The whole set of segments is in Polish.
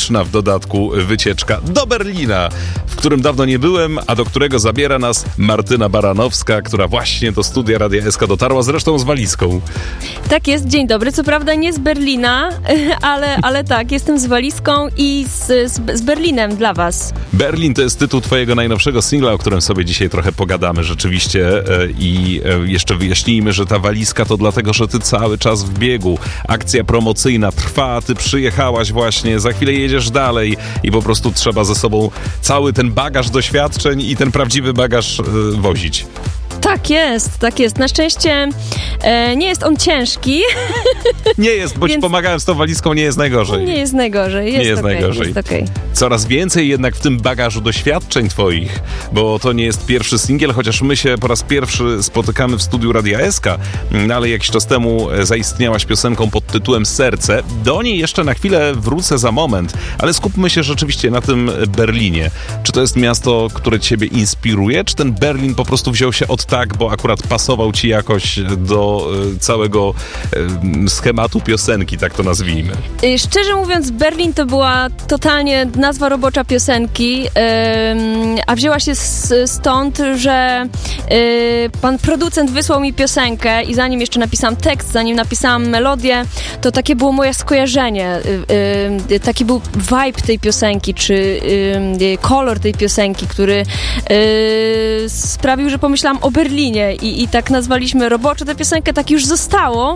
liczna w dodatku wycieczka do Berlina, w którym dawno nie byłem, a do którego zabiera nas Martyna Baranowska, która właśnie do studia Radia SK dotarła, zresztą z walizką. Tak jest, dzień dobry. Co prawda nie z Berlina, ale tak, jestem z walizką i z Berlinem dla was. Berlin to jest tytuł twojego najnowszego singla, o którym sobie dzisiaj trochę pogadamy rzeczywiście i jeszcze wyjaśnijmy, że ta walizka to dlatego, że ty cały czas w biegu. Akcja promocyjna trwa, ty przyjechałaś właśnie, za chwilę jedziesz dalej i po prostu trzeba ze sobą cały ten bagaż doświadczeń i ten prawdziwy bagaż wozić. Tak jest. Na szczęście nie jest on ciężki. Nie jest, bo ci pomagałem z tą walizką, nie jest najgorzej. Nie jest najgorzej. Jest okej. Coraz więcej jednak w tym bagażu doświadczeń twoich, bo to nie jest pierwszy singiel, chociaż my się po raz pierwszy spotykamy w studiu Radia SK, ale jakiś czas temu zaistniałaś piosenką pod tytułem Serce. Do niej jeszcze na chwilę wrócę za moment, ale skupmy się rzeczywiście na tym Berlinie. Czy to jest miasto, które ciebie inspiruje, czy ten Berlin po prostu wziął się od tak, bo akurat pasował ci jakoś do całego schematu piosenki, tak to nazwijmy? Szczerze mówiąc, Berlin to była totalnie nazwa robocza piosenki, a wzięła się stąd, że pan producent wysłał mi piosenkę i zanim jeszcze napisałam tekst, zanim napisałam melodię, to takie było moje skojarzenie, taki był vibe tej piosenki, czy kolor tej piosenki, który sprawił, że pomyślałam o Berlinie i tak nazwaliśmy roboczo tę piosenkę, tak już zostało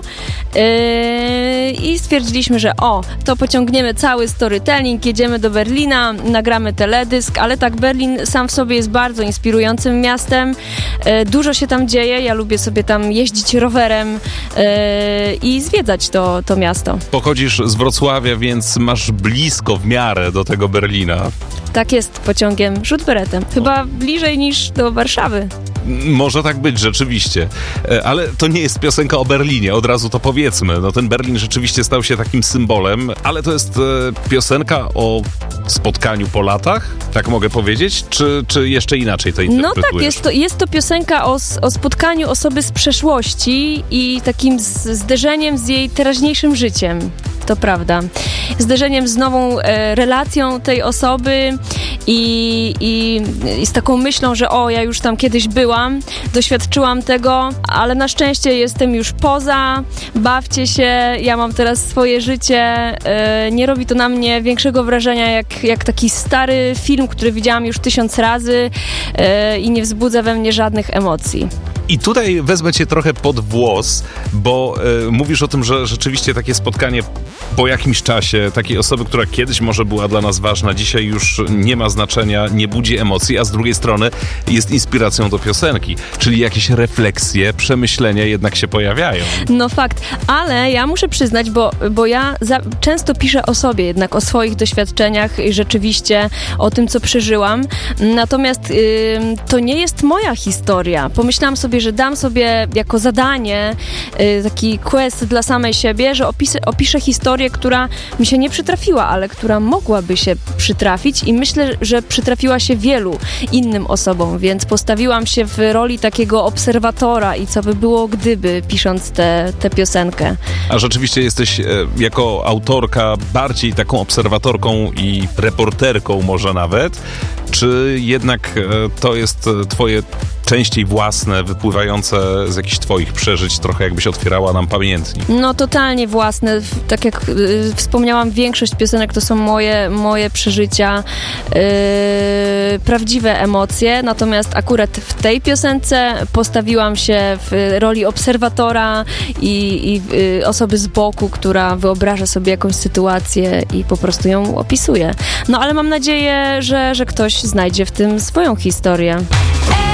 i stwierdziliśmy, że to pociągniemy cały storytelling, jedziemy do Berlina, nagramy teledysk, ale tak, Berlin sam w sobie jest bardzo inspirującym miastem, dużo się tam dzieje, ja lubię sobie tam jeździć rowerem i zwiedzać to miasto. Pochodzisz z Wrocławia, więc masz blisko w miarę do tego Berlina. Tak jest, pociągiem rzut beretem. Chyba bliżej niż do Warszawy. Może tak być, rzeczywiście. Ale to nie jest piosenka o Berlinie, od razu to powiedzmy. No ten Berlin rzeczywiście stał się takim symbolem, ale to jest piosenka o spotkaniu po latach, tak mogę powiedzieć? Czy jeszcze inaczej to interpretujesz? No tak, jest to piosenka o spotkaniu osoby z przeszłości i takim zderzeniem z jej teraźniejszym życiem. To prawda. Zderzeniem z nową relacją tej osoby i z taką myślą, że ja już tam kiedyś byłam, doświadczyłam tego, ale na szczęście jestem już poza, bawcie się, ja mam teraz swoje życie, nie robi to na mnie większego wrażenia jak taki stary film, który widziałam już 1000 razy i nie wzbudza we mnie żadnych emocji. I tutaj wezmę cię trochę pod włos, bo mówisz o tym, że rzeczywiście takie spotkanie po jakimś czasie takiej osoby, która kiedyś może była dla nas ważna, dzisiaj już nie ma znaczenia, nie budzi emocji, a z drugiej strony jest inspiracją do piosenki. Czyli jakieś refleksje, przemyślenia jednak się pojawiają. No fakt, ale ja muszę przyznać, bo ja często piszę o sobie, jednak o swoich doświadczeniach i rzeczywiście o tym, co przeżyłam. Natomiast to nie jest moja historia. Pomyślałam sobie, że dam sobie jako zadanie taki quest dla samej siebie, że opiszę historię, która mi się nie przytrafiła, ale która mogłaby się przytrafić i myślę, że przytrafiła się wielu innym osobom, więc postawiłam się w roli takiego obserwatora i co by było, gdyby, pisząc tę piosenkę. A rzeczywiście jesteś jako autorka bardziej taką obserwatorką i reporterką może nawet, czy jednak to jest twoje częściej własne, wypływające z jakichś twoich przeżyć, trochę jakbyś otwierała nam pamiętnik? No totalnie własne. Tak jak wspomniałam, większość piosenek to są moje przeżycia, prawdziwe emocje, natomiast akurat w tej piosence postawiłam się w roli obserwatora i osoby z boku, która wyobraża sobie jakąś sytuację i po prostu ją opisuje. No ale mam nadzieję, że ktoś znajdzie w tym swoją historię.